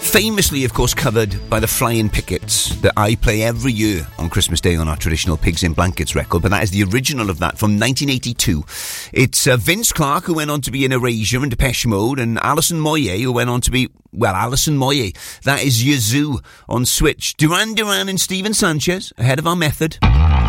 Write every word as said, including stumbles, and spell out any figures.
Famously, of course, covered by the Flying Pickets that I play every year on Christmas Day on our traditional Pigs in Blankets record, but that is the original of that from nineteen eighty-two. It's uh, Vince Clarke, who went on to be in Erasure and Depeche Mode, and Alison Moyet, who went on to be, well, Alison Moyet. That is Yazoo on Switch. Duran Duran and Steven Sanchez, ahead of our method.